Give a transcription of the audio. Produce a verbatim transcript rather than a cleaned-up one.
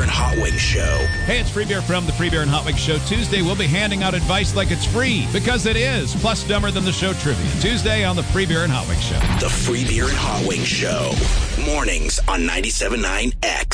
and Hot Wings Show. Hey, it's Free Beer from the Free Beer and Hot Wings Show. Tuesday, we'll be handing out advice like it's free, because it is, plus dumber than the show trivia. Tuesday on the Free Beer and Hot Wings Show. The Free Beer and Hot Wings Show. Mornings on ninety-seven point nine X.